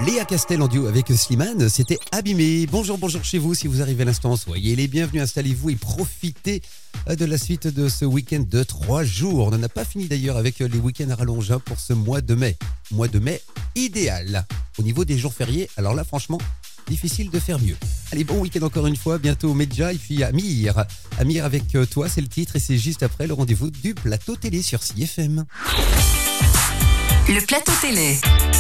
Léa Castel en duo avec Slimane, c'était Abîmé. Bonjour chez vous, si vous arrivez à l'instant, soyez les bienvenus, installez-vous et profitez de la suite de ce week-end de 3 jours. On n'en a pas fini d'ailleurs avec les week-ends à rallonge pour ce mois de mai. Mois de mai idéal. Au niveau des jours fériés, alors là franchement, difficile de faire mieux. Allez, bon week-end encore une fois, bientôt Medja et puis Amir. Amir avec toi, c'est le titre et c'est juste après le rendez-vous du plateau télé sur CFM. Le plateau télé.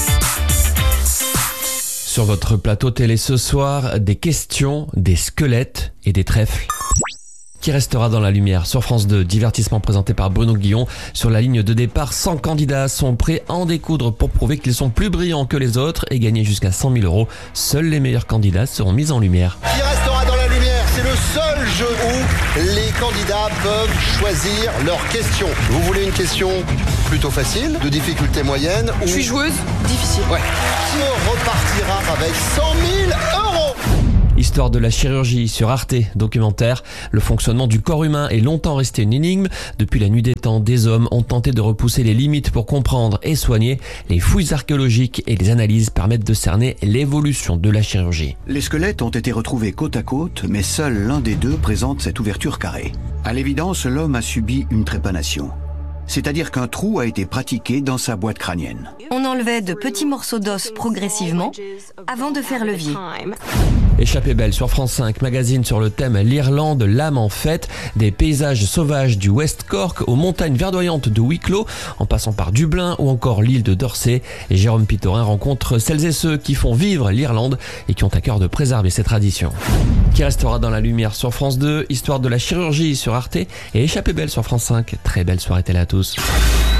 Sur votre plateau télé ce soir, des questions, des squelettes et des trèfles. Qui restera dans la lumière sur France 2, divertissement présenté par Bruno Guillon. Sur la ligne de départ, 100 candidats sont prêts à en découdre pour prouver qu'ils sont plus brillants que les autres et gagner jusqu'à 100 000 €. Seuls les meilleurs candidats seront mis en lumière. Qui restera dans la lumière, c'est le seul jeu où les candidats peuvent choisir leurs questions. Vous voulez une question plutôt facile, de difficulté moyenne ou... Je suis joueuse, difficile. Ouais. Qui repartira avec 100 000 €? Histoire de la chirurgie sur Arte, documentaire. Le fonctionnement du corps humain est longtemps resté une énigme. Depuis la nuit des temps, des hommes ont tenté de repousser les limites pour comprendre et soigner. Les fouilles archéologiques et les analyses permettent de cerner l'évolution de la chirurgie. Les squelettes ont été retrouvés côte à côte, mais seul l'un des deux présente cette ouverture carrée. À l'évidence, l'homme a subi une trépanation. C'est-à-dire qu'un trou a été pratiqué dans sa boîte crânienne. On enlevait de petits morceaux d'os progressivement avant de faire levier. Échappée belle sur France 5, magazine sur le thème l'Irlande, l'âme en fête, des paysages sauvages du West Cork aux montagnes verdoyantes de Wicklow, en passant par Dublin ou encore l'île de Dorsey. Et Jérôme Pitorin rencontre celles et ceux qui font vivre l'Irlande et qui ont à cœur de préserver ses traditions. Qui restera dans la lumière sur France 2, histoire de la chirurgie sur Arte et Échappée belle sur France 5. Très belle soirée télé à tous.